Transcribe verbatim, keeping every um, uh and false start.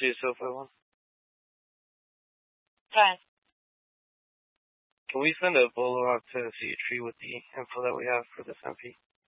do so for one. Fine. Can we send a bolo out to see a tree with the info that we have for this M P?